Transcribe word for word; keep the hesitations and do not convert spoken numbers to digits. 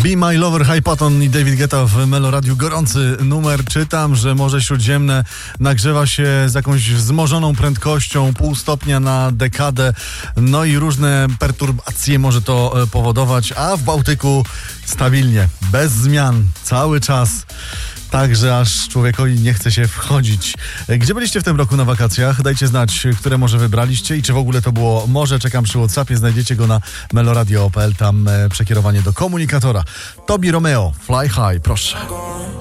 Be My Lover, High Patton i David Guetta w Meloradiu. Gorący numer. Czytam, że Morze Śródziemne nagrzewa się z jakąś wzmożoną prędkością, pół stopnia na dekadę, no i różne perturbacje może to powodować, a w Bałtyku stabilnie, bez zmian, cały czas. Także aż człowiekowi nie chce się wchodzić. Gdzie byliście w tym roku na wakacjach? Dajcie znać, które morze wybraliście i czy w ogóle to było morze. Czekam przy WhatsAppie, znajdziecie go na meloradio kropka p l, tam przekierowanie do komunikatora. Tobi Romeo, Fly High, proszę.